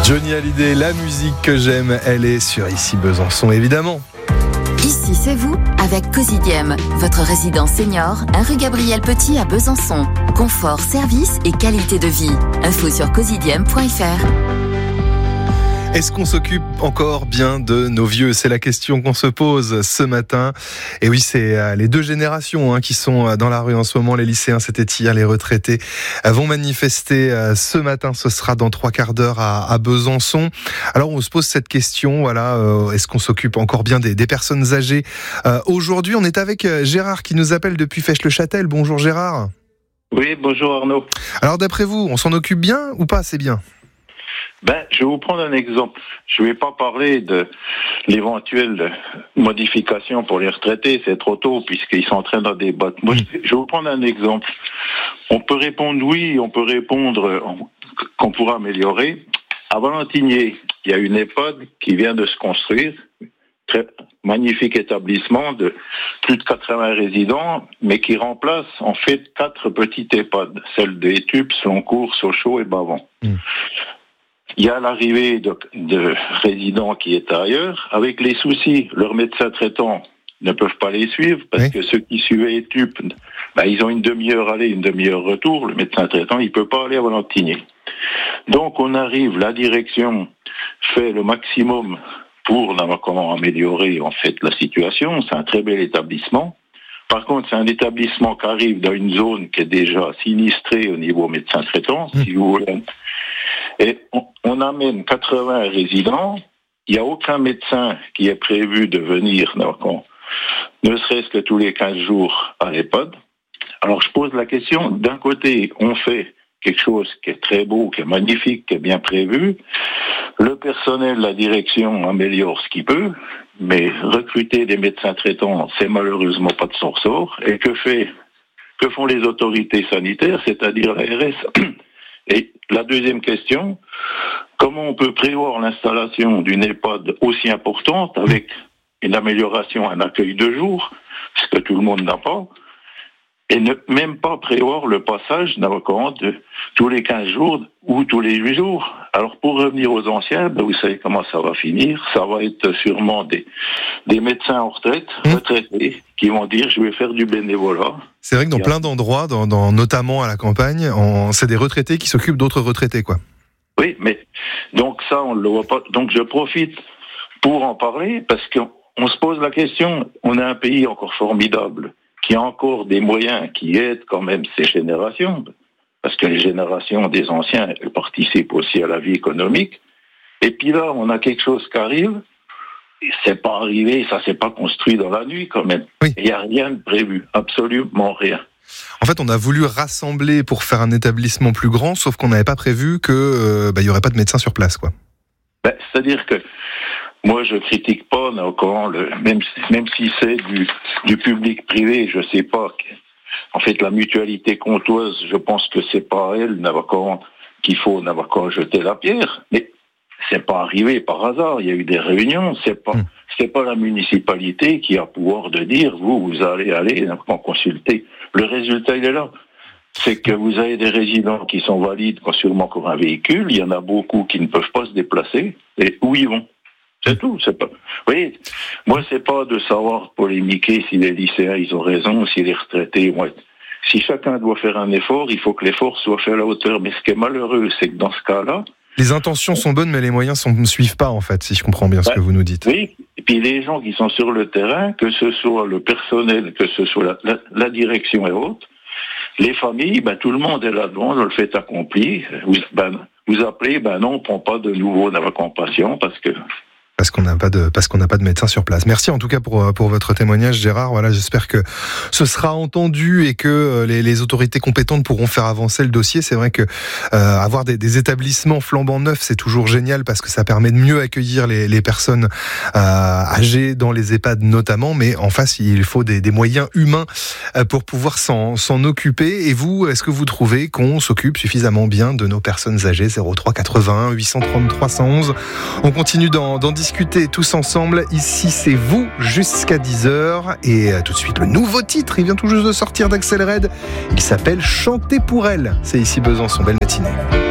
Johnny Hallyday, la musique que j'aime, elle est sur Ici Besançon, évidemment. Ici, c'est vous, avec Cosidiem, votre résidence senior, un rue Gabriel Petit à Besançon. Confort, service et qualité de vie. Info sur cosidiem.fr. Est-ce qu'on s'occupe encore bien de nos vieux ? C'est la question qu'on se pose ce matin. Et oui, c'est les deux générations qui sont dans la rue en ce moment. Les lycéens, c'était hier, les retraités vont manifester ce matin. Ce sera dans 3 quarts d'heure à Besançon. Alors, on se pose cette question, voilà, est-ce qu'on s'occupe encore bien des personnes âgées ? Aujourd'hui, on est avec Gérard qui nous appelle depuis Fesches-le-Châtel. Bonjour Gérard. Oui, bonjour Arnaud. Alors, d'après vous, on s'en occupe bien ou pas assez bien ? Je vais vous prendre un exemple. Je ne vais pas parler de l'éventuelle modification pour les retraités, c'est trop tôt puisqu'ils sont en train d'en débattre. Moi, je vais vous prendre un exemple. On peut répondre oui, on peut répondre qu'on pourra améliorer. À Valentinier, il y a une EHPAD qui vient de se construire, très magnifique établissement de plus de 80 résidents, mais qui remplace en fait 4 petites EHPAD, celles d'Étupes, Sloncourt, Sochaux et Bavant. Il y a l'arrivée de résidents qui est ailleurs, avec les soucis. Leurs médecins traitants ne peuvent pas les suivre, parce que ceux qui suivaient Étupes, ils ont une demi-heure aller, une demi-heure retour. Le médecin traitant, il ne peut pas aller à Valentinier. Donc on arrive, la direction fait le maximum pour améliorer en fait la situation. C'est un très bel établissement. Par contre, c'est un établissement qui arrive dans une zone qui est déjà sinistrée au niveau médecin traitant, si vous voulez. Et on amène 80 résidents. Il n'y a aucun médecin qui est prévu de venir, ne serait-ce que tous les 15 jours à l'EHPAD. Alors je pose la question, d'un côté, on fait quelque chose qui est très beau, qui est magnifique, qui est bien prévu. Le personnel, la direction améliore ce qu'il peut, mais recruter des médecins traitants, c'est malheureusement pas de son ressort. Et que font les autorités sanitaires, c'est-à-dire l'ARS ? Et la deuxième question, comment on peut prévoir l'installation d'une EHPAD aussi importante avec une amélioration, un accueil de jour, ce que tout le monde n'a pas, et ne même pas prévoir le passage de tous les 15 jours ou tous les 8 jours. Alors pour revenir aux anciens, vous savez comment ça va finir, ça va être sûrement des médecins en retraités, qui vont dire je vais faire du bénévolat. C'est vrai que dans plein d'endroits, notamment à la campagne, c'est des retraités qui s'occupent d'autres retraités, quoi. Oui, mais donc ça on ne le voit pas. Donc je profite pour en parler parce qu'on se pose la question, on est un pays encore formidable, qui a encore des moyens qui aident quand même ces générations, parce que les générations des anciens elles participent aussi à la vie économique. Et puis là, on a quelque chose qui arrive, c'est pas arrivé, ça s'est pas construit dans la nuit quand même. Oui. Il n'y a rien de prévu, absolument rien. En fait, on a voulu rassembler pour faire un établissement plus grand, sauf qu'on n'avait pas prévu que y aurait pas de médecin sur place, quoi. C'est-à-dire que moi, je critique pas même si c'est du public privé, je sais pas. En fait, la mutualité comtoise, je pense que c'est pas elle qu'il faut jeter la pierre. Mais c'est pas arrivé par hasard. Il y a eu des réunions. C'est pas la municipalité qui a pouvoir de dire vous allez aller consulter. Le résultat, il est là. C'est que vous avez des résidents qui sont valides, qui ont sûrement encore un véhicule. Il y en a beaucoup qui ne peuvent pas se déplacer. Et où ils vont? C'est tout, c'est pas. Vous voyez, moi, c'est pas de savoir polémiquer si les lycéens, ils ont raison, si les retraités vont être. Si chacun doit faire un effort, il faut que l'effort soit fait à la hauteur. Mais ce qui est malheureux, c'est que dans ce cas-là. Les intentions sont bonnes, mais les moyens ne suivent pas, en fait, si je comprends bien ce que vous nous dites. Oui, et puis les gens qui sont sur le terrain, que ce soit le personnel, que ce soit la direction et autres, les familles, tout le monde est là-dedans, dans le fait accompli. Vous appelez, non, on prend pas de nouveau dans la compassion parce qu'on n'a pas de médecin sur place. Merci en tout cas pour votre témoignage, Gérard. Voilà, j'espère que ce sera entendu et que les autorités compétentes pourront faire avancer le dossier. C'est vrai que avoir des établissements flambant neufs, c'est toujours génial parce que ça permet de mieux accueillir les personnes âgées dans les EHPAD notamment. Mais en face, il faut des moyens humains pour pouvoir s'en occuper. Et vous, est-ce que vous trouvez qu'on s'occupe suffisamment bien de nos personnes âgées ? 03 81 833 111. On continue d'en discuter tous ensemble. Ici, c'est vous jusqu'à 10h. Et tout de suite, le nouveau titre, il vient tout juste de sortir d'Axel Red. Il s'appelle Chanter pour elle. C'est ici Besançon. Belle matinée.